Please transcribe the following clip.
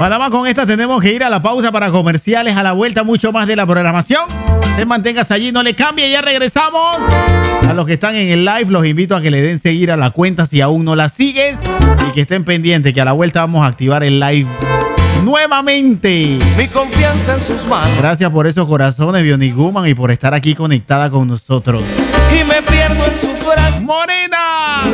Panamá, con esta tenemos que ir a la pausa para comerciales. A la vuelta, mucho más de la programación. Te mantengas allí, no le cambie, ya regresamos. A los que están en el live, los invito a que le den seguir a la cuenta si aún no la sigues. Y que estén pendientes, que a la vuelta vamos a activar el live nuevamente. Mi confianza en sus manos. Gracias por esos corazones, Bionic Woman, y por estar aquí conectada con nosotros. Y me pierdo en su fragmento. ¡Morena!